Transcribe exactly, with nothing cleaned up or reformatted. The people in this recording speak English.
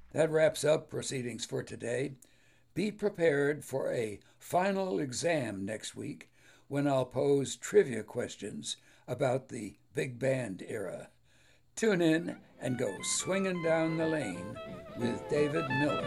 That wraps up proceedings for today. Be prepared for a final exam next week when I'll pose trivia questions about the big band era. Tune in and go swinging down the lane with David Miller.